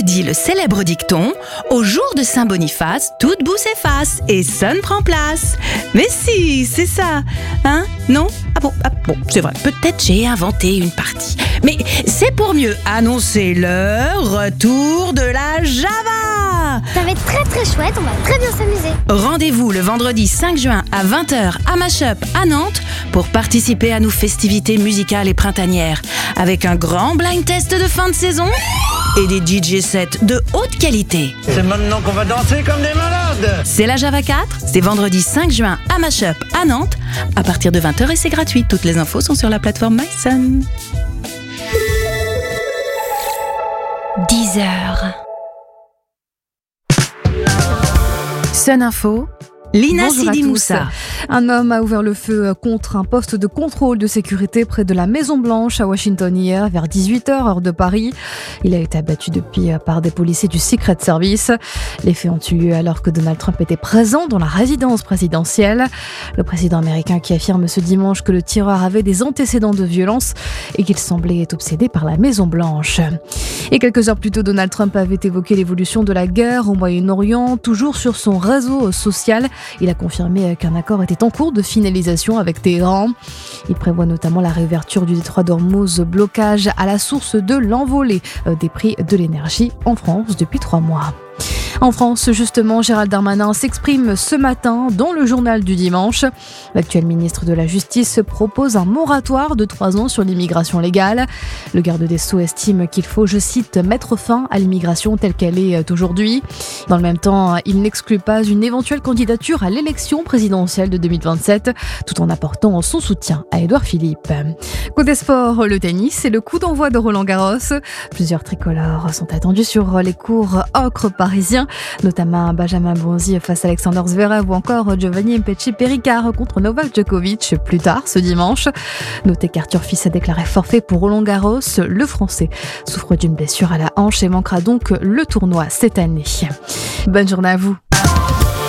dit le célèbre dicton « Au jour de Saint-Boniface, toute boue s'efface et sonne prend place ». Mais si, c'est ça. Hein? Non? Ah bon, c'est vrai. Peut-être j'ai inventé une partie. Mais c'est pour mieux annoncer le retour de la Java. Ça va être très très chouette, on va très bien s'amuser. Rendez-vous le vendredi 5 juin à 20h à Mashup à Nantes pour participer à nos festivités musicales et printanières avec un grand blind test de fin de saison et des DJ sets de haute qualité. C'est maintenant qu'on va danser comme des malades. C'est la Java 4, c'est vendredi 5 juin à Mashup à Nantes à partir de 20h et c'est gratuit. Toutes les infos sont sur la plateforme MySun. 10h. Sun Info, Lina Sidi Moussa. Un homme a ouvert le feu contre un poste de contrôle de sécurité près de la Maison-Blanche à Washington hier vers 18h, heure de Paris. Il a été abattu depuis par des policiers du Secret Service. Les faits ont eu lieu alors que Donald Trump était présent dans la résidence présidentielle. Le président américain qui affirme ce dimanche que le tireur avait des antécédents de violence et qu'il semblait être obsédé par la Maison-Blanche. Et quelques heures plus tôt, Donald Trump avait évoqué l'évolution de la guerre au Moyen-Orient, toujours sur son réseau social. Il a confirmé qu'un accord était en cours de finalisation avec Téhéran. Il prévoit notamment la réouverture du détroit d'Ormuz, blocage à la source de l'envolée des prix de l'énergie en France depuis 3 mois. En France, justement, Gérald Darmanin s'exprime ce matin dans le journal du dimanche. L'actuel ministre de la Justice propose un moratoire de 3 ans sur l'immigration légale. Le garde des Sceaux estime qu'il faut, je cite, mettre fin à l'immigration telle qu'elle est aujourd'hui. Dans le même temps, il n'exclut pas une éventuelle candidature à l'élection présidentielle de 2027, tout en apportant son soutien à Édouard Philippe. Côté sport, le tennis et le coup d'envoi de Roland-Garros. Plusieurs tricolores sont attendus sur les cours ocre parisiens, notamment Benjamin Bonzi face à Alexander Zverev ou encore Giovanni Mpetshi-Péricard contre Novak Djokovic plus tard ce dimanche. Notez qu'Arthur Fils a déclaré forfait pour Roland-Garros. Le Français souffre d'une blessure à la hanche et manquera donc le tournoi cette année. Bonne journée à vous.